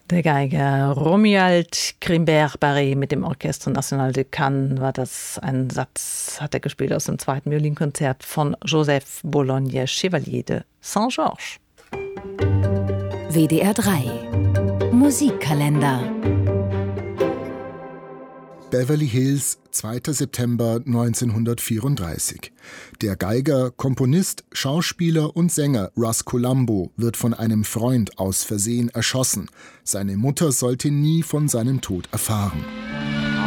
Der Geiger Romuald Grimbert-Barré mit dem Orchestre National de Cannes war das. Ein Satz hat er gespielt aus dem 2. Violinkonzert von Joseph Bologne Chevalier de Saint-Georges. WDR 3 Musikkalender. Beverly Hills, 2. September 1934. Der Geiger, Komponist, Schauspieler und Sänger Russ Columbo wird von einem Freund aus Versehen erschossen. Seine Mutter sollte nie von seinem Tod erfahren.